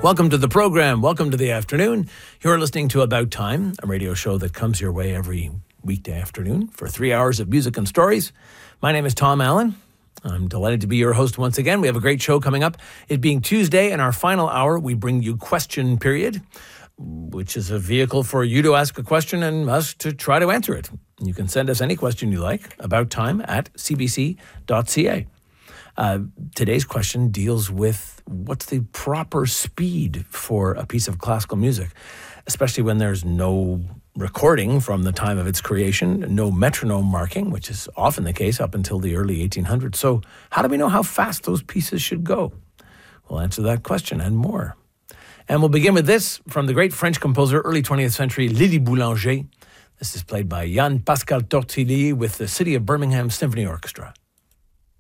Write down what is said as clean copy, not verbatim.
Welcome to the program. Welcome to the afternoon. You're listening to About Time, a radio show that comes your way every weekday afternoon for 3 hours of music and stories. My name is Tom Allen. I'm delighted to be your host once again. We have a great show coming up. It being Tuesday, in our final hour, we bring you Question Period, which is a vehicle for you to ask a question and us to try to answer it. You can send us any question you like, abouttime@cbc.ca. Today's question deals with what's the proper speed for a piece of classical music, especially when there's no recording from the time of its creation, no metronome marking, which is often the case up until the early 1800s. So how do we know how fast those pieces should go? We'll answer that question and more. And we'll begin with this from the great French composer, early 20th century, Lily Boulanger. This is played by Jan Pascal Tortillé with the City of Birmingham Symphony Orchestra.